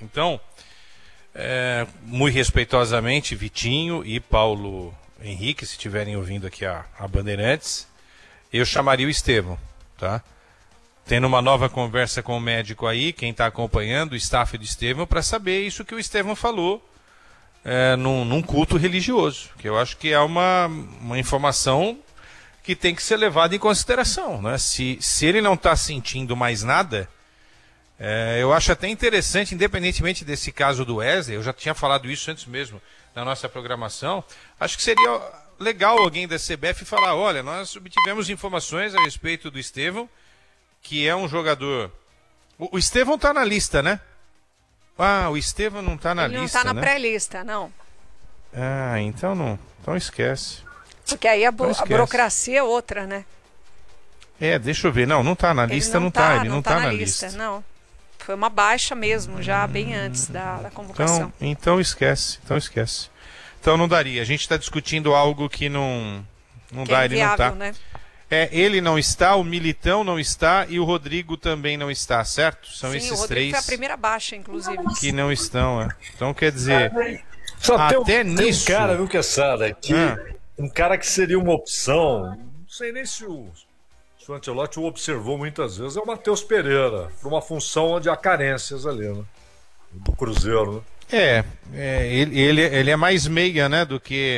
Então, muito respeitosamente, Vitinho e Paulo Henrique, se estiverem ouvindo aqui a Bandeirantes, eu chamaria o Estevão, tá? Tendo uma nova conversa com o médico aí, quem está acompanhando, o staff do Estevão, para saber isso que o Estevão falou num culto religioso, que eu acho que é uma informação que tem que ser levada em consideração, né? Se ele não está sentindo mais nada, eu acho até interessante, independentemente desse caso do Wesley, eu já tinha falado isso antes mesmo na nossa programação, acho que seria legal alguém da CBF falar, olha, nós obtivemos informações a respeito do Estevão, que é um jogador... O Estevão está na lista, né? Ah, o Estevão não está na lista, Ele não está na né? pré-lista, não. Ah, então não. Então esquece. Porque aí a burocracia é outra, né? Deixa eu ver. Não está na lista, não está. Ele não está na lista. Não. Foi uma baixa mesmo, já bem antes da convocação. Então esquece. Então não daria. A gente está discutindo algo que não que dá, é ele não está. Né? Ele não está, o Militão não está e o Rodrigo também não está, certo? São Sim, esses o Rodrigo três foi a primeira baixa, inclusive. que não estão. Então quer dizer, Só até nisso... Tem um cara, viu, Quesada, que um cara que seria uma opção, não sei nem se o Ancelotti o observou muitas vezes, é o Matheus Pereira, por uma função onde há carências ali, né? Do Cruzeiro, né? Ele é mais meia, né, do que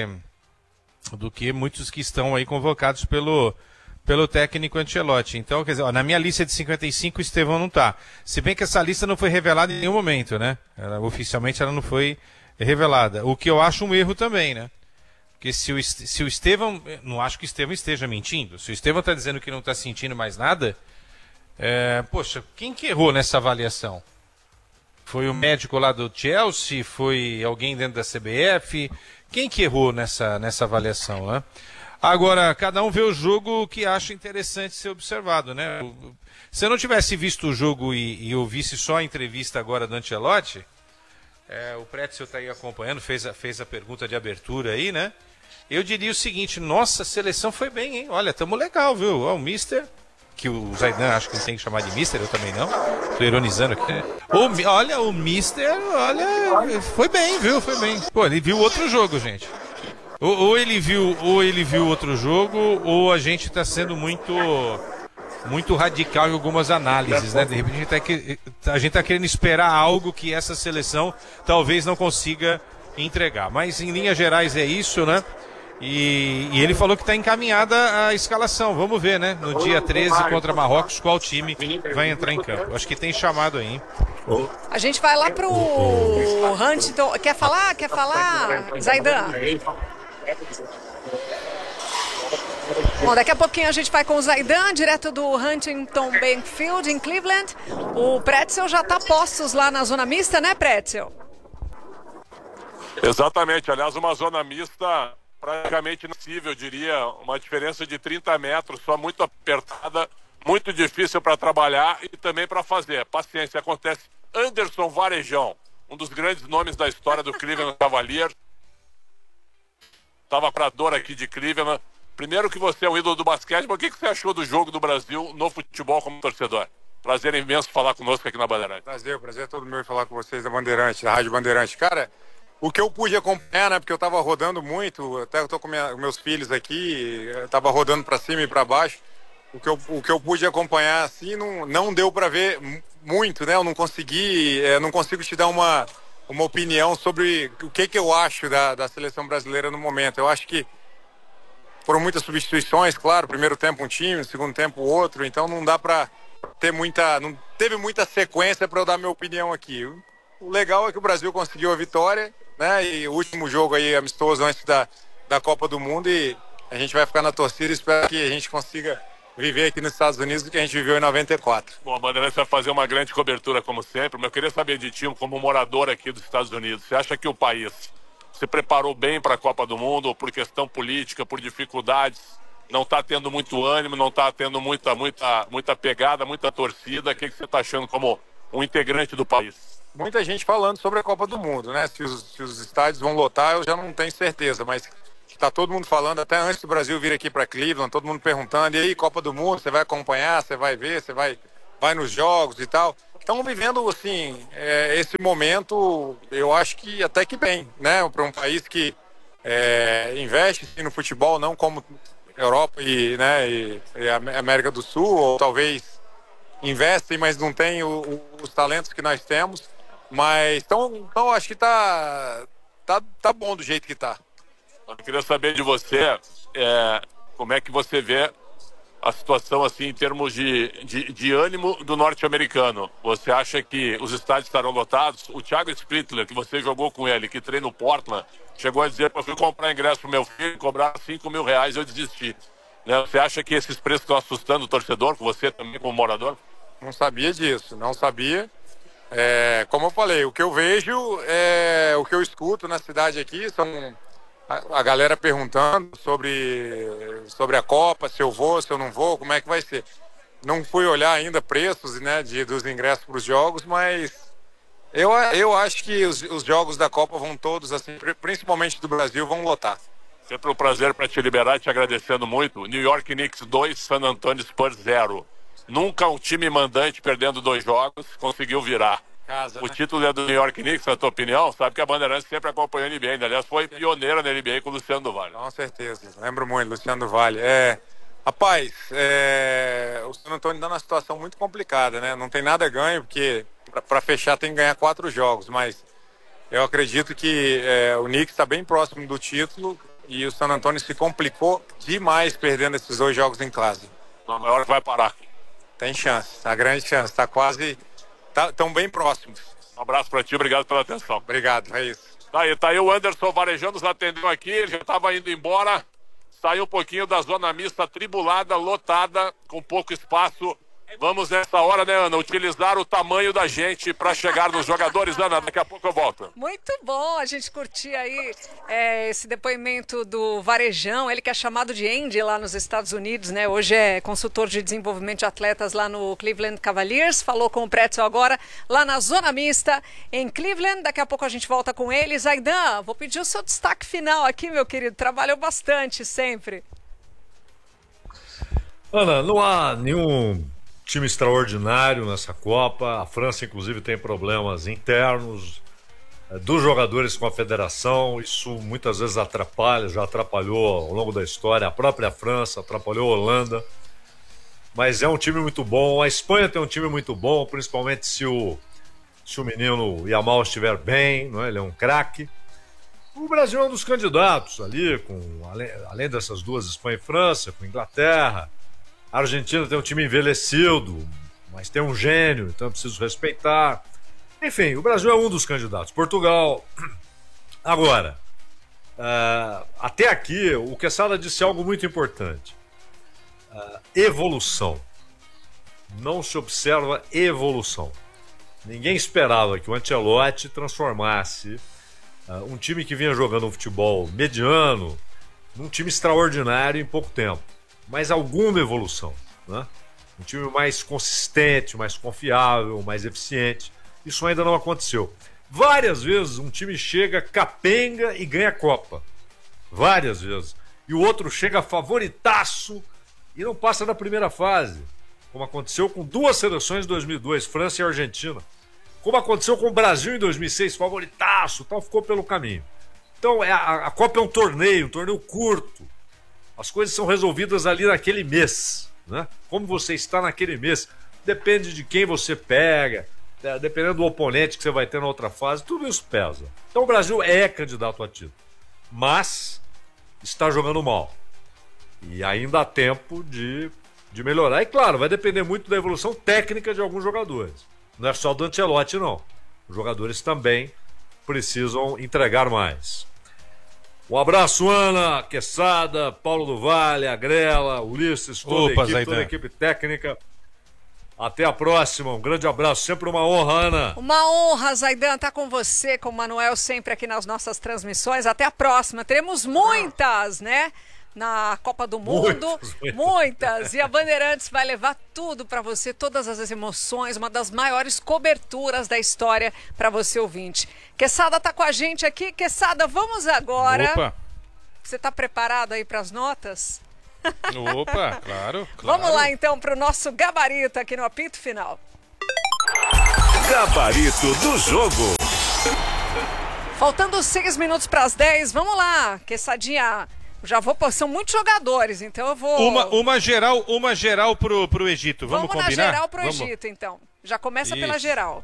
muitos que estão aí convocados pelo técnico Ancelotti. Então, quer dizer, na minha lista de 55 o Estevão não está. Se bem que essa lista não foi revelada em nenhum momento, né? Oficialmente ela não foi revelada. O que eu acho um erro também, né? Porque se o Estevão... Não acho que o Estevão esteja mentindo. Se o Estevão está dizendo que não está sentindo mais nada... poxa, quem que errou nessa avaliação? Foi o médico lá do Chelsea? Foi alguém dentro da CBF? Quem que errou nessa avaliação, né? Agora, cada um vê o jogo que acha interessante ser observado, né? Se eu não tivesse visto o jogo e ouvisse só a entrevista agora do Ancelotti, o Pretzel está aí acompanhando, fez a pergunta de abertura aí, né? Eu diria o seguinte, nossa, a seleção foi bem, hein? Olha, tamo legal, viu? O Mister, que o Zaidan acho que ele tem que chamar de Mister, eu também não. Tô ironizando aqui. Olha, o Mister, foi bem, viu? Foi bem. Pô, ele viu outro jogo, gente. Ou ele viu outro jogo, ou a gente está sendo muito radical em algumas análises, né? De repente a gente está querendo esperar algo que essa seleção talvez não consiga entregar. Mas em linhas gerais é isso, né? E ele falou que está encaminhada a escalação. Vamos ver, né? No dia 13 contra Marrocos, qual time vai entrar em campo. Acho que tem chamado aí, hein? A gente vai lá pro Huntington. Quer falar, Zaidan? Bom, daqui a pouquinho a gente vai com o Zaidan, direto do Huntington Banfield, em Cleveland. O Pretzel já está postos lá na zona mista, né, Pretzel? Exatamente. Aliás, uma zona mista praticamente impossível, eu diria. Uma diferença de 30 metros, só muito apertada, muito difícil para trabalhar e também para fazer. Paciência, acontece. Anderson Varejão, um dos grandes nomes da história do Cleveland Cavaliers. Estava curador aqui de Cleveland. Primeiro que você é um ídolo do basquete, mas o que você achou do jogo do Brasil no futebol como torcedor? Prazer imenso falar conosco aqui na Bandeirante. Prazer é todo meu falar com vocês da Bandeirante, da Rádio Bandeirante. Cara, o que eu pude acompanhar, né, porque eu estava rodando muito, até eu tô com meus filhos aqui, eu tava rodando para cima e para baixo. O que eu pude acompanhar, assim, não deu para ver muito, né? Eu não consigo te dar uma opinião sobre o que eu acho da seleção brasileira no momento. Eu acho que foram muitas substituições, claro, primeiro tempo um time, segundo tempo outro, então não dá para ter não teve muita sequência para eu dar minha opinião aqui. O legal é que o Brasil conseguiu a vitória, né? E o último jogo aí amistoso antes da Copa do Mundo, e a gente vai ficar na torcida e espero que a gente consiga viver aqui nos Estados Unidos o que a gente viveu em 94. Bom, a Bandeirantes vai fazer uma grande cobertura como sempre, mas eu queria saber de ti, como morador aqui dos Estados Unidos, você acha que o país se preparou bem para a Copa do Mundo, ou por questão política, por dificuldades, não está tendo muito ânimo, não está tendo muita pegada, muita torcida? O que você está achando como um integrante do país? Muita gente falando sobre a Copa do Mundo, né? Se os estádios vão lotar, eu já não tenho certeza, mas está todo mundo falando, até antes do Brasil vir aqui para Cleveland, todo mundo perguntando, e aí, Copa do Mundo, você vai acompanhar, você vai ver, você vai vai nos jogos e tal. Estão vivendo, assim, esse momento, eu acho que até que bem, né? Para um país que investe assim, no futebol, não como Europa e América do Sul, ou talvez investem, mas não tem os talentos que nós temos. Mas então acho que tá bom do jeito que tá. Eu queria saber de você, como é que você vê a situação assim em termos de ânimo do norte-americano. Você acha que os estádios estarão lotados? O Thiago Splittler, que você jogou com ele, que treina no Portland, chegou a dizer que eu fui comprar ingresso pro meu filho, cobrar R$5.000 e eu desisti. Né? Você acha que esses preços estão assustando o torcedor, com você também como morador? Não sabia disso, não sabia. Como eu falei, o que eu vejo, o que eu escuto na cidade aqui, são a galera perguntando sobre a Copa, se eu vou, se eu não vou, como é que vai ser. Não fui olhar ainda preços, né, dos ingressos para os jogos, mas eu acho que os jogos da Copa vão todos, assim, principalmente do Brasil, vão lotar. Sempre um prazer para te liberar, te agradecendo muito. New York Knicks 2, San Antonio Spurs 0. Nunca um time mandante perdendo 2 jogos conseguiu virar. Casa, o né? título é do New York Knicks, na tua opinião? Sabe que a Bandeirantes sempre acompanhou a NBA, né? Aliás, foi pioneira na NBA com o Luciano do Vale. Com certeza, lembro muito, Luciano do Vale. Rapaz, o San Antonio está numa situação muito complicada, né? Não tem nada ganho, porque para fechar tem que ganhar 4 jogos, mas eu acredito que o Knicks está bem próximo do título e o San Antonio se complicou demais perdendo esses 2 jogos em casa. Na maior que vai parar. Tem chance, tá grande chance, tá quase, tão bem próximos. Um abraço pra ti, obrigado pela atenção. Obrigado, é isso. Tá aí o Anderson Varejão nos atendeu aqui, ele já estava indo embora, saiu um pouquinho da zona mista atribulada, lotada, com pouco espaço. Vamos nessa hora, né, Ana, utilizar o tamanho da gente para chegar nos jogadores. Ana, daqui a pouco eu volto. Muito bom a gente curtir aí esse depoimento do Varejão, ele que é chamado de Andy lá nos Estados Unidos, né? Hoje é consultor de desenvolvimento de atletas lá no Cleveland Cavaliers, falou com o Pretzel agora lá na zona mista em Cleveland. Daqui a pouco a gente volta com ele. Zaidan, vou pedir o seu destaque final aqui, meu querido, trabalhou bastante sempre. Ana, não há nenhum time extraordinário nessa Copa. A França, inclusive, tem problemas internos dos jogadores com a federação. Isso muitas vezes atrapalha, já atrapalhou ao longo da história a própria França, atrapalhou a Holanda. Mas é um time muito bom. A Espanha tem um time muito bom, principalmente se o menino Yamal estiver bem, não é? Ele é um craque. O Brasil é um dos candidatos ali, além dessas duas, Espanha e França, com Inglaterra. A Argentina tem um time envelhecido, mas tem um gênio, então é preciso respeitar. Enfim, o Brasil é um dos candidatos. Portugal. Agora, até aqui, o Quesada disse algo muito importante. Evolução. Não se observa evolução. Ninguém esperava que o Ancelotti transformasse um time que vinha jogando um futebol mediano num time extraordinário em pouco tempo. Mas alguma evolução, né? Um time mais consistente, mais confiável, mais eficiente. Isso ainda não aconteceu. Várias vezes um time chega capenga e ganha a Copa. Várias vezes. E o outro chega favoritaço e não passa da primeira fase. Como aconteceu com 2 seleções em 2002, França e Argentina. Como aconteceu com o Brasil em 2006, favoritaço, tal, ficou pelo caminho. Então a Copa é um torneio curto. As coisas são resolvidas ali naquele mês, né? Como você está naquele mês, depende de quem você pega, dependendo do oponente que você vai ter na outra fase, tudo isso pesa. Então o Brasil é candidato a título, mas está jogando mal. E ainda há tempo de melhorar. E claro, vai depender muito da evolução técnica de alguns jogadores. Não é só do Ancelotti, não. Os jogadores também precisam entregar mais. Um abraço, Ana, Quesada, Paulo do Vale, Agrela, Ulisses, toda a equipe técnica. Até a próxima, um grande abraço, sempre uma honra, Ana. Uma honra, Zaidan, estar com você, com o Manuel, sempre aqui nas nossas transmissões. Até a próxima, teremos muitas, né? Na Copa do Mundo, muitas. E a Bandeirantes vai levar tudo para você, todas as emoções, uma das maiores coberturas da história para você ouvinte. Quesada tá com a gente aqui. Quesada, vamos agora. Opa. Você tá preparado aí para as notas? Opa, claro. Vamos lá então para o nosso gabarito aqui no apito final. Gabarito do jogo. Faltando 6 minutos para as 10, vamos lá, Quessadinha. Já vou, são muitos jogadores, então eu vou... Uma geral pro Egito, vamos combinar? Vamos na geral pro Egito, então. Já começa pela geral.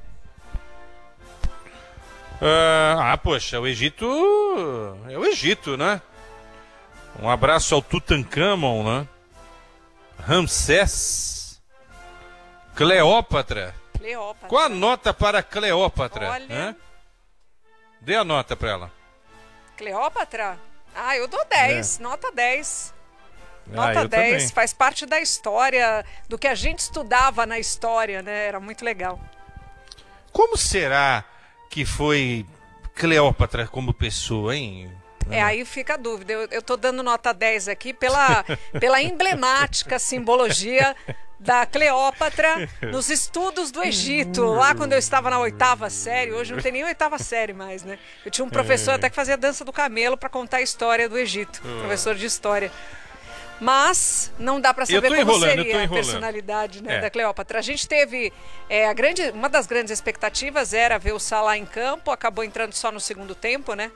Poxa, o Egito é o Egito, né? Um abraço ao Tutankhamon, né? Ramsés, Cleópatra. Qual a nota para Cleópatra? Olha... Dê a nota para ela. Cleópatra? Eu dou 10, nota 10. Nota eu 10, também. faz parte da história, do que a gente estudava na história, né? Era muito legal. Como será que foi Cleópatra como pessoa, hein? Aí fica a dúvida. Eu tô dando nota 10 aqui pela emblemática simbologia da Cleópatra nos estudos do Egito, lá quando eu estava na 8ª série. Hoje não tem nem 8ª série mais, né? Eu tinha um professor até que fazia dança do camelo para contar a história do Egito, professor de história. Mas não dá para saber como seria a personalidade, né, da Cleópatra. A gente teve uma das grandes expectativas era ver o Salah em campo, acabou entrando só no segundo tempo, né?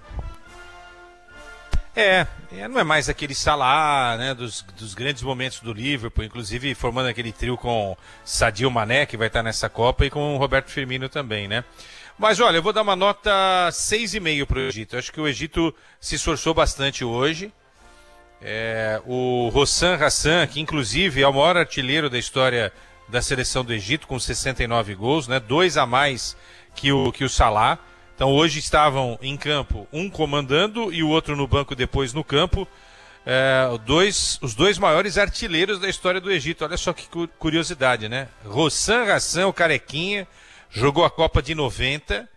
Não é mais aquele Salah, né, dos grandes momentos do Liverpool, inclusive formando aquele trio com Sadio Mané, que vai estar nessa Copa, e com o Roberto Firmino também, né? Mas olha, eu vou dar uma nota 6,5 para o Egito. Acho que o Egito se esforçou bastante hoje. O Hossam Hassan, que inclusive é o maior artilheiro da história da seleção do Egito, com 69 gols, né, 2 a mais que o Salah. Então hoje estavam em campo, um comandando e o outro no banco depois no campo. Os dois maiores artilheiros da história do Egito. Olha só que curiosidade, né? Hossam Hassan, o carequinha, jogou a Copa de 90,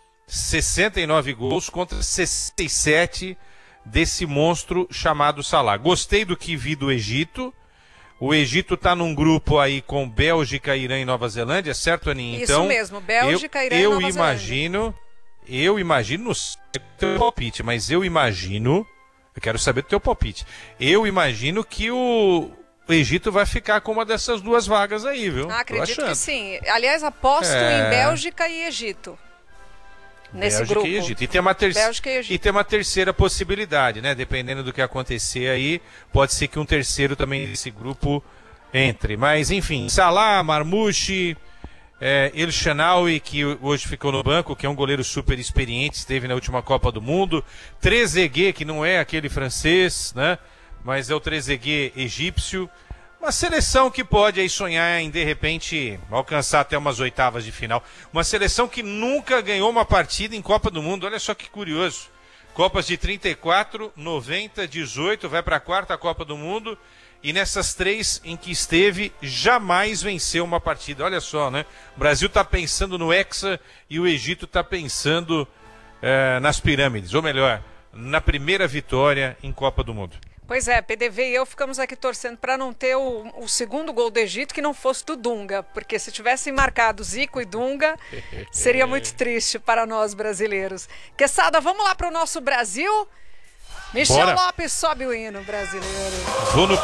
69 gols contra 67 desse monstro chamado Salah. Gostei do que vi do Egito. O Egito está num grupo aí com Bélgica, Irã e Nova Zelândia, certo, Aninha? Isso mesmo, Bélgica, Irã e Nova Zelândia. Eu imagino, não sei o teu palpite, mas eu quero saber do teu palpite. Eu imagino que o Egito vai ficar com uma dessas duas vagas aí, viu? Acredito que sim. Aliás, aposto em Bélgica e Egito. Nesse Bélgica grupo. E Egito. E tem uma terceira possibilidade, né? Dependendo do que acontecer aí, pode ser que um terceiro também desse grupo entre. Mas, enfim, Salah, Marmouche, El Shaarawy, que hoje ficou no banco, que é um goleiro super experiente, esteve na última Copa do Mundo. Trezeguet, que não é aquele francês, né? Mas é o Trezeguet egípcio. Uma seleção que pode aí sonhar em, de repente, alcançar até umas oitavas de final. Uma seleção que nunca ganhou uma partida em Copa do Mundo. Olha só que curioso. Copas de 34, 90, 18, vai para a 4ª Copa do Mundo. E nessas 3 em que esteve, jamais venceu uma partida. Olha só, né? O Brasil está pensando no Hexa e o Egito está pensando nas pirâmides. Ou melhor, na primeira vitória em Copa do Mundo. Pois é, PDV e eu ficamos aqui torcendo para não ter o segundo gol do Egito que não fosse do Dunga, porque se tivessem marcado Zico e Dunga, seria muito triste para nós brasileiros. Quesada, vamos lá para o nosso Brasil? Michel Bora. Lopes sobe o hino brasileiro. Vou no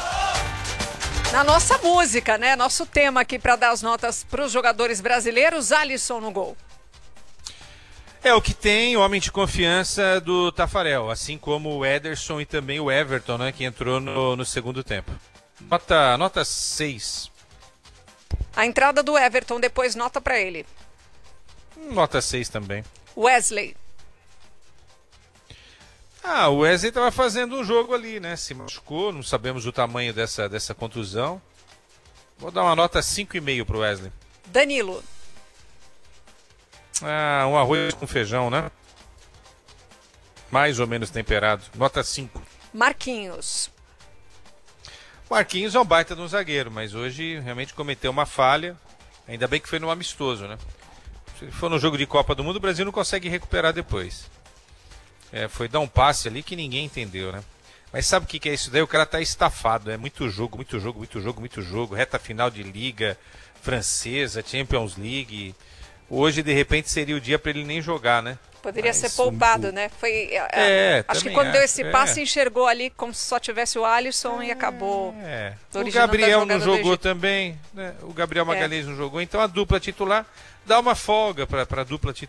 pique. Na nossa música, né? Nosso tema aqui para dar as notas para os jogadores brasileiros, Alisson no gol. É o que tem homem de confiança do Tafarel, assim como o Ederson e também o Everton, né, que entrou no segundo tempo. Nota 6. A entrada do Everton, depois nota para ele. Nota 6 também. Wesley. O Wesley estava fazendo um jogo ali, né? Se machucou, não sabemos o tamanho dessa contusão. Vou dar uma nota 5,5 pro Wesley. Danilo. Um arroz com feijão, né? Mais ou menos temperado. Nota 5. Marquinhos. Marquinhos é um baita de um zagueiro, mas hoje realmente cometeu uma falha. Ainda bem que foi no amistoso, né? Se for no jogo de Copa do Mundo, o Brasil não consegue recuperar depois. Foi dar um passe ali que ninguém entendeu, né? Mas sabe o que é isso daí? O cara tá estafado. É muito jogo. Reta final de Liga Francesa, Champions League. Hoje, de repente, seria o dia para ele nem jogar, né? Poderia Mas ser poupado, né? Acho que quando deu esse passe, enxergou ali como se só tivesse o Alisson e acabou. O Gabriel não jogou também, né? O Gabriel Magalhães não jogou, então a dupla titular dá uma folga para a dupla